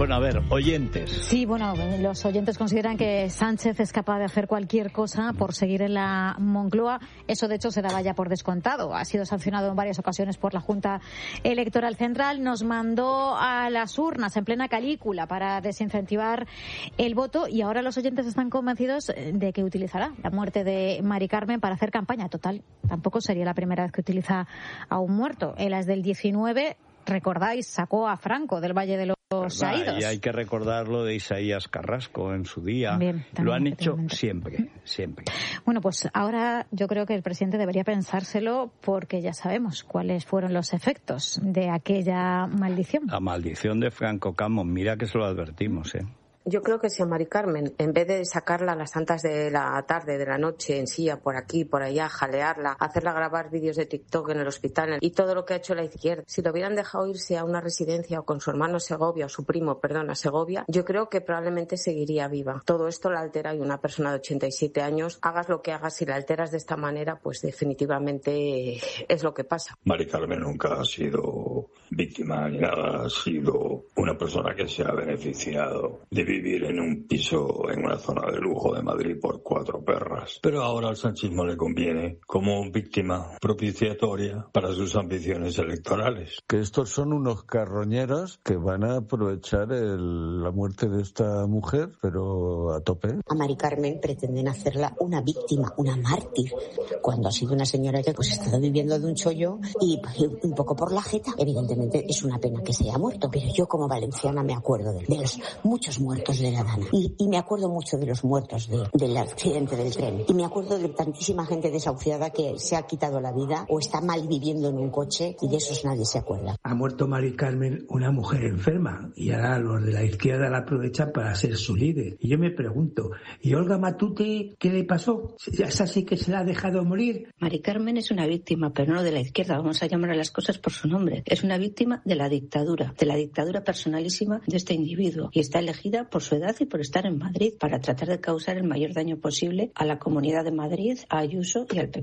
Bueno, a ver, oyentes. Sí, bueno, los oyentes consideran que Sánchez es capaz de hacer cualquier cosa por seguir en la Moncloa. Eso, de hecho, se daba ya por descontado. Ha sido sancionado en varias ocasiones por la Junta Electoral Central. Nos mandó a las urnas en plena calícula para desincentivar el voto y ahora los oyentes están convencidos de que utilizará la muerte de Mari Carmen para hacer campaña. Total, tampoco sería la primera vez que utiliza a un muerto. En las del 19, recordáis, sacó a Franco del Valle de los Caídos. Y hay que recordar lo de Isaías Carrasco en su día. Bien, lo han hecho siempre. Bueno, pues ahora yo creo que el presidente debería pensárselo porque ya sabemos cuáles fueron los efectos de aquella maldición. La maldición de Franco Camões, mira que se lo advertimos, Yo creo que si a Mari Carmen, en vez de sacarla a las tantas de la tarde, de la noche, en silla, por aquí, por allá, jalearla, hacerla grabar vídeos de TikTok en el hospital y todo lo que ha hecho la izquierda, si lo hubieran dejado irse a una residencia o con su hermano Segovia, o su primo, a Segovia, yo creo que probablemente seguiría viva. Todo esto la altera y una persona de 87 años, hagas lo que hagas, si la alteras de esta manera, pues definitivamente es lo que pasa. Mari Carmen nunca ha sido víctima ni nada, ha sido una persona que se ha beneficiado de vivir en un piso en una zona de lujo de Madrid por 4 perras. Pero ahora al sanchismo le conviene como víctima propiciatoria para sus ambiciones electorales. Que estos son unos carroñeros que van a aprovechar la muerte de esta mujer, pero a tope. A Mari Carmen pretenden hacerla una víctima, una mártir, cuando ha sido una señora que pues ha estado viviendo de un chollo y un poco por la jeta. Evidentemente es una pena que se haya muerto, pero yo como valenciana me acuerdo de los muchos muertos de la Dana. Y me acuerdo mucho de los muertos del accidente del tren. Y me acuerdo de tantísima gente desahuciada que se ha quitado la vida o está mal viviendo en un coche y de esos nadie se acuerda. Ha muerto Mari Carmen, una mujer enferma, y ahora los de la izquierda la aprovechan para ser su líder. Y yo me pregunto, ¿y Olga Matute qué le pasó? ¿Es así que se la ha dejado morir? Mari Carmen es una víctima, pero no de la izquierda. Vamos a llamar a las cosas por su nombre. Es una víctima de la dictadura personalísima de este individuo. Y está elegida por su edad y por estar en Madrid para tratar de causar el mayor daño posible a la Comunidad de Madrid, a Ayuso y al PP.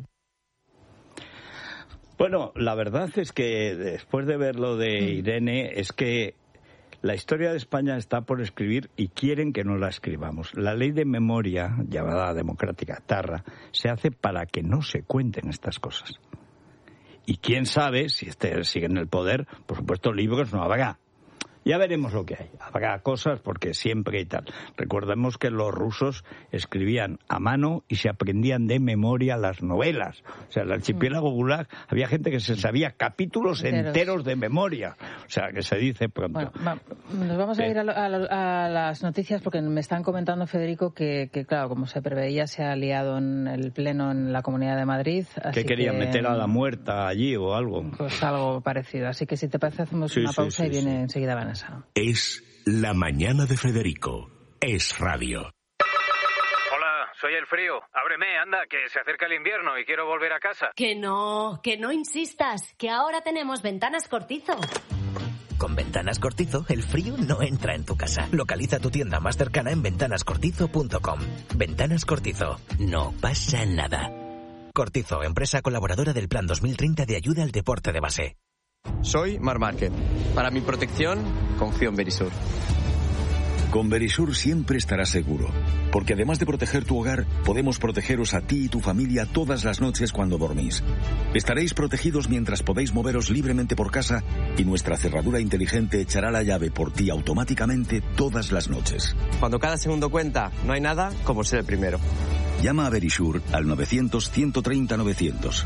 Bueno, la verdad es que después de ver lo de Irene, es que la historia de España está por escribir y quieren que no la escribamos. La ley de memoria, llamada democrática Tarra, se hace para que no se cuenten estas cosas. Y quién sabe, si sigue en el poder, por supuesto libros no habrá. Ya veremos lo que hay. Habrá cosas porque siempre y tal. Recordemos que los rusos escribían a mano y se aprendían de memoria las novelas. O sea, el archipiélago Gulag había gente que se sabía capítulos enteros de memoria. O sea, que se dice pronto. Bueno, nos vamos a ir a las noticias porque me están comentando, Federico, que claro, como se preveía, se ha liado en el pleno en la Comunidad de Madrid. ¿Qué querían? ¿Meter a la muerta allí o algo? Pues algo parecido. Así que si te parece hacemos una pausa y viene enseguida Vanessa. Es La Mañana de Federico. Es radio. Hola, soy el frío. Ábreme, anda, que se acerca el invierno y quiero volver a casa. Que no insistas, que ahora tenemos Ventanas Cortizo. Con Ventanas Cortizo, el frío no entra en tu casa. Localiza tu tienda más cercana en ventanascortizo.com. Ventanas Cortizo. No pasa nada. Cortizo, empresa colaboradora del Plan 2030 de ayuda al deporte de base. Soy Marc Márquez. Para mi protección, confío en Verisur. Con Verisur siempre estarás seguro, porque además de proteger tu hogar, podemos protegeros a ti y tu familia todas las noches cuando dormís. Estaréis protegidos mientras podéis moveros libremente por casa y nuestra cerradura inteligente echará la llave por ti automáticamente todas las noches. Cuando cada segundo cuenta, no hay nada como ser el primero. Llama a Verisur al 900-130-900.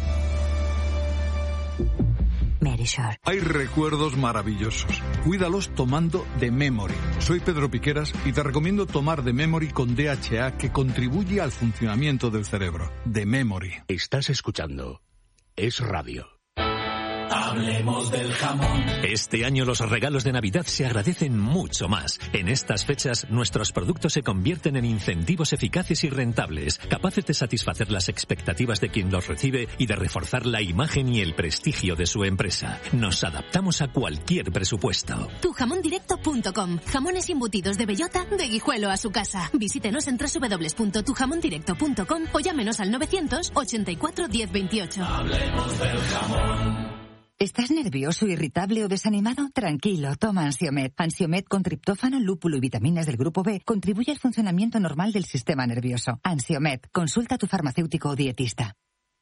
Verisur. Hay recuerdos maravillosos. Cuídalos tomando The Memory. Soy Pedro Piqueras y te recomiendo tomar The Memory con DHA, que contribuye al funcionamiento del cerebro. The Memory. Estás escuchando Es Radio. Hablemos del jamón. Este año los regalos de Navidad se agradecen mucho más. En estas fechas, nuestros productos se convierten en incentivos eficaces y rentables, capaces de satisfacer las expectativas de quien los recibe y de reforzar la imagen y el prestigio de su empresa. Nos adaptamos a cualquier presupuesto. Tujamondirecto.com. Jamones embutidos de bellota, de Guijuelo a su casa. Visítenos en www.tujamondirecto.com o llámenos al 984 1028. Hablemos del jamón. ¿Estás nervioso, irritable o desanimado? Tranquilo, toma Ansiomed. Ansiomed con triptófano, lúpulo y vitaminas del grupo B contribuye al funcionamiento normal del sistema nervioso. Ansiomed, consulta a tu farmacéutico o dietista.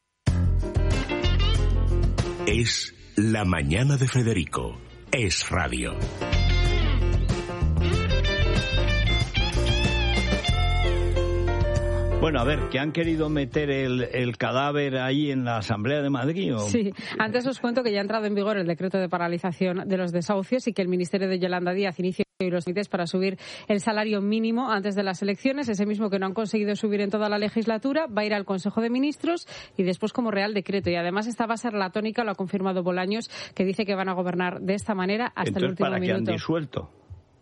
Es La Mañana de Federico. Es radio. Bueno, a ver, ¿que han querido meter el cadáver ahí en la Asamblea de Madrid? ¿O? Sí, antes os cuento que ya ha entrado en vigor el decreto de paralización de los desahucios y que el Ministerio de Yolanda Díaz inicia hoy los trámites para subir el salario mínimo antes de las elecciones, ese mismo que no han conseguido subir en toda la legislatura, va a ir al Consejo de Ministros y después como Real Decreto. Y además esta va a ser la tónica, lo ha confirmado Bolaños, que dice que van a gobernar de esta manera hasta el último minuto. ¿Para qué han disuelto?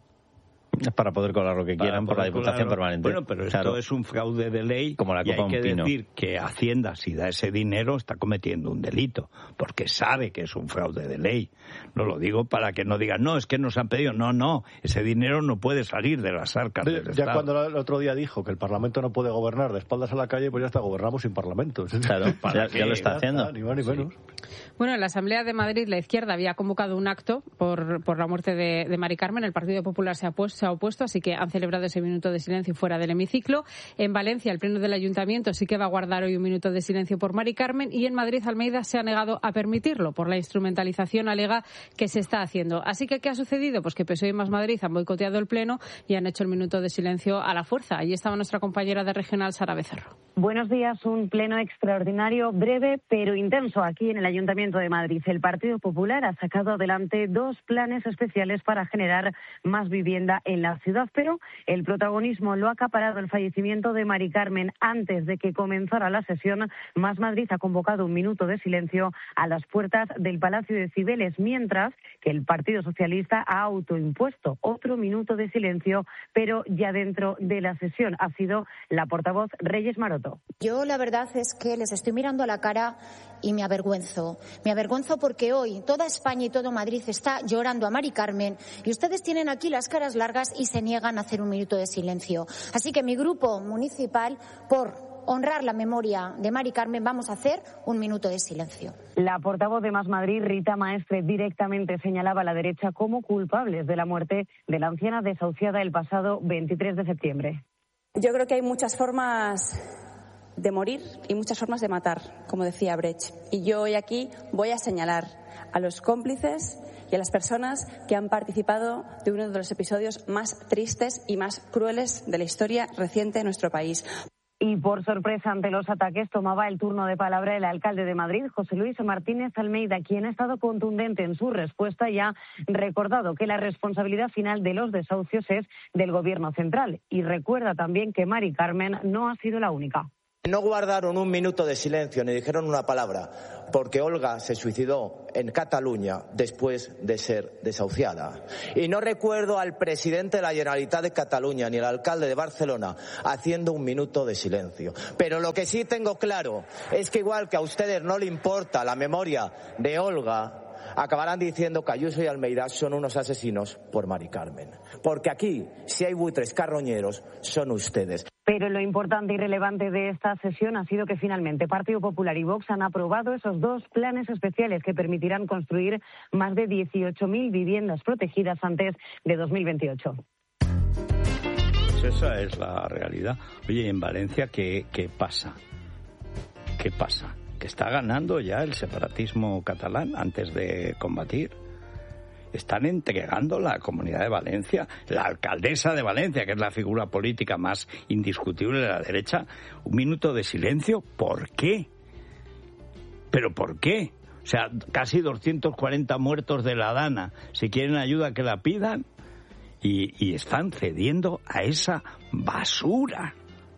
Es para poder colar lo que quieran por la Diputación Permanente. Bueno, pero esto es un fraude de ley. Como la y Copa hay que Pino. decir que Hacienda, si da ese dinero, está cometiendo un delito, porque sabe que es un fraude de ley. No lo digo para que no digan, no, es que nos han pedido. No, ese dinero no puede salir de las arcas del Ya Estado. cuando el otro día dijo que el Parlamento no puede gobernar de espaldas a la calle, pues ya está, gobernamos sin Parlamento. Claro, ya lo está haciendo. Ni más ni menos. Bueno, en la Asamblea de Madrid la izquierda había convocado un acto por la muerte de Mari Carmen. El Partido Popular se ha opuesto, así que han celebrado ese minuto de silencio fuera del hemiciclo. En Valencia, el Pleno del Ayuntamiento sí que va a guardar hoy un minuto de silencio por Mari Carmen y en Madrid, Almeida se ha negado a permitirlo por la instrumentalización, alega, que se está haciendo. Así que, ¿qué ha sucedido? Pues que PSOE y Más Madrid han boicoteado el Pleno y han hecho el minuto de silencio a la fuerza. Allí estaba nuestra compañera de Regional, Sara Becerro. Buenos días. Un pleno extraordinario, breve pero intenso aquí en el Ayuntamiento de Madrid. El Partido Popular ha sacado adelante 2 planes especiales para generar más vivienda en la ciudad, pero el protagonismo lo ha acaparado el fallecimiento de Mari Carmen. Antes de que comenzara la sesión, Más Madrid ha convocado un minuto de silencio a las puertas del Palacio de Cibeles, mientras que el Partido Socialista ha autoimpuesto otro minuto de silencio, pero ya dentro de la sesión. Ha sido la portavoz Reyes Maroto. Yo la verdad es que les estoy mirando a la cara y me avergüenzo. Me avergüenzo porque hoy toda España y todo Madrid está llorando a Mari Carmen y ustedes tienen aquí las caras largas y se niegan a hacer un minuto de silencio. Así que mi grupo municipal, por honrar la memoria de Mari Carmen, vamos a hacer un minuto de silencio. La portavoz de Más Madrid, Rita Maestre, directamente señalaba a la derecha como culpables de la muerte de la anciana desahuciada el pasado 23 de septiembre. Yo creo que hay muchas formas de morir y muchas formas de matar, como decía Brecht. Y yo hoy aquí voy a señalar a los cómplices y a las personas que han participado de uno de los episodios más tristes y más crueles de la historia reciente de nuestro país. Y por sorpresa ante los ataques tomaba el turno de palabra el alcalde de Madrid, José Luis Martínez Almeida, quien ha estado contundente en su respuesta y ha recordado que la responsabilidad final de los desahucios es del Gobierno central. Y recuerda también que Mari Carmen no ha sido la única. No guardaron un minuto de silencio ni dijeron una palabra porque Olga se suicidó en Cataluña después de ser desahuciada. Y no recuerdo al presidente de la Generalitat de Cataluña ni al alcalde de Barcelona haciendo un minuto de silencio. Pero lo que sí tengo claro es que igual que a ustedes no le importa la memoria de Olga, acabarán diciendo que Ayuso y Almeida son unos asesinos por Mari Carmen. Porque aquí, si hay buitres carroñeros, son ustedes. Pero lo importante y relevante de esta sesión ha sido que finalmente Partido Popular y Vox han aprobado esos 2 planes especiales que permitirán construir más de 18.000 viviendas protegidas antes de 2028. Pues esa es la realidad. Oye, en Valencia, ¿qué pasa? ¿Qué pasa? Que está ganando ya el separatismo catalán antes de combatir. Están entregando la Comunidad de Valencia, la alcaldesa de Valencia, que es la figura política más indiscutible de la derecha, un minuto de silencio. ¿Por qué? ¿Pero por qué? O sea, casi 240 muertos de la Dana. Si quieren ayuda, que la pidan. Y están cediendo a esa basura.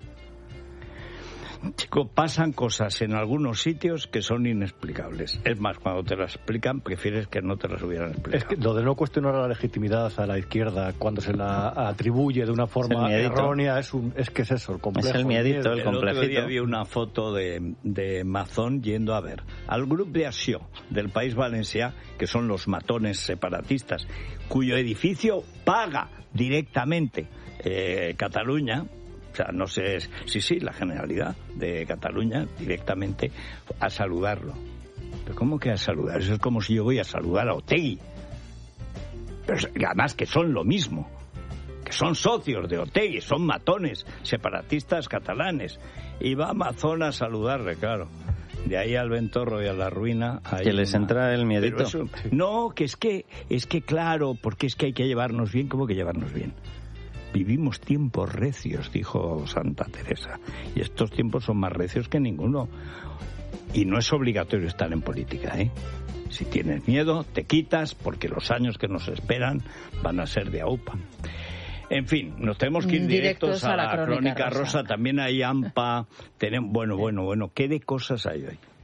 Chico, pasan cosas en algunos sitios que son inexplicables. Es más, cuando te las explican, prefieres que no te las hubieran explicado. Es que lo de no cuestionar la legitimidad a la izquierda cuando se la atribuye de una forma errónea es que es eso, el complejo. Es el miedito, el complejito. El otro día vi una foto de Mazón yendo a ver al grupo de Acció del País Valencià, que son los matones separatistas, cuyo edificio paga directamente Cataluña. O sea, no sé, sí, la Generalidad de Cataluña directamente a saludarlo. Pero ¿Cómo que a saludar? Eso es como si yo voy a saludar a Otegi. Pero además que son lo mismo. Que son socios de Otegi, son matones, separatistas catalanes. Y va Mazón a saludarle, claro. De ahí al ventorro y a la ruina. Que les entra el miedito. No, que es que claro, porque es que hay que llevarnos bien. ¿Cómo que llevarnos bien? Vivimos tiempos recios, dijo Santa Teresa. Y estos tiempos son más recios que ninguno. Y no es obligatorio estar en política, ¿eh? Si tienes miedo, te quitas, porque los años que nos esperan van a ser de aupa. En fin, nos tenemos que ir directos a la Crónica Rosa. También hay AMPA. Bueno, ¿qué de cosas hay hoy?